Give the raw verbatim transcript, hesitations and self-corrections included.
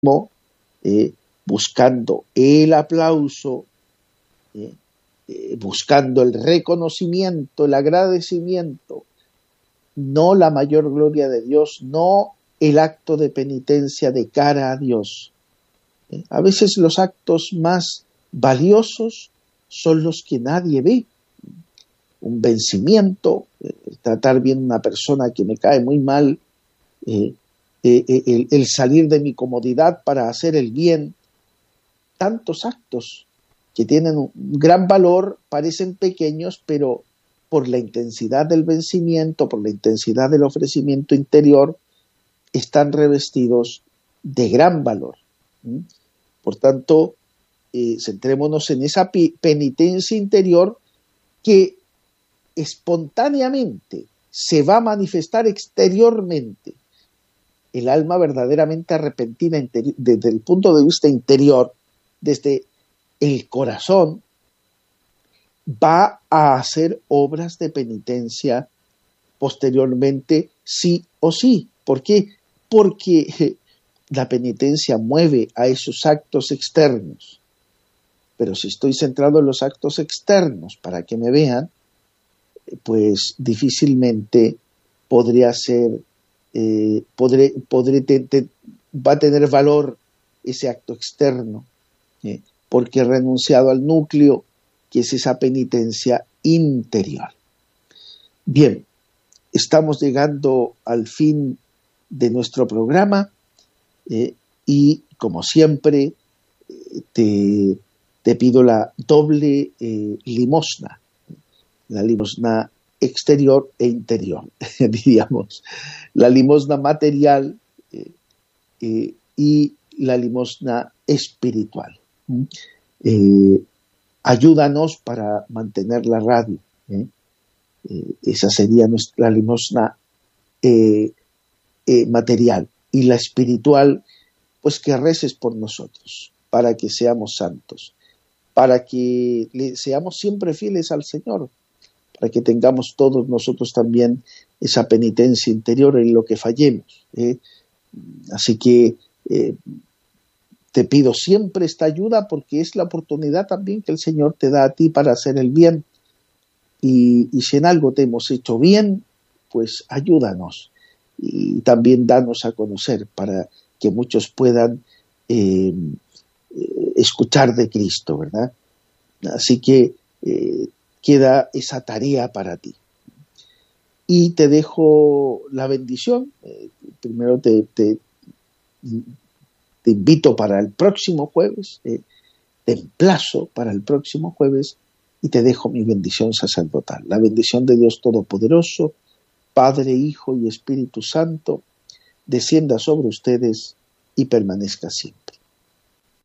eh, buscando el aplauso, eh, eh, buscando el reconocimiento, el agradecimiento, no la mayor gloria de Dios, no el acto de penitencia de cara a Dios. Eh, a veces los actos más valiosos son los que nadie ve. Un vencimiento, eh, tratar bien a una persona que me cae muy mal, eh, eh, eh, el, el salir de mi comodidad para hacer el bien. Tantos actos que tienen un gran valor, parecen pequeños, pero por la intensidad del vencimiento, por la intensidad del ofrecimiento interior, están revestidos de gran valor. ¿Mm? Por tanto, eh, centrémonos en esa penitencia interior que espontáneamente se va a manifestar exteriormente. El alma verdaderamente arrepentida desde el punto de vista interior, desde el corazón, va a hacer obras de penitencia posteriormente sí o sí. ¿Por qué? Porque la penitencia mueve a esos actos externos. Pero si estoy centrado en los actos externos para que me vean, pues difícilmente podría ser, eh, podré, podré te, te, va a tener valor ese acto externo, eh, porque he renunciado al núcleo, que es esa penitencia interior. Bien, estamos llegando al fin de nuestro programa eh, y, como siempre, te, te pido la doble eh, limosna, la limosna exterior e interior, diríamos, la limosna material eh, eh, y la limosna espiritual. Eh, ayúdanos para mantener la radio. ¿eh? Eh, esa sería nuestra limosna eh, eh, material. Y la espiritual, pues que reces por nosotros, para que seamos santos, para que le, seamos siempre fieles al Señor, para que tengamos todos nosotros también esa penitencia interior en lo que fallemos. ¿eh? Así que eh, te pido siempre esta ayuda, porque es la oportunidad también que el Señor te da a ti para hacer el bien. Y, y si en algo te hemos hecho bien, pues ayúdanos. Y también danos a conocer para que muchos puedan eh, escuchar de Cristo, ¿verdad? Así que eh, queda esa tarea para ti. Y te dejo la bendición. Eh, primero te, te, te invito para el próximo jueves, eh, te emplazo para el próximo jueves y te dejo mi bendición sacerdotal. La bendición de Dios Todopoderoso, Padre, Hijo y Espíritu Santo, descienda sobre ustedes y permanezca siempre.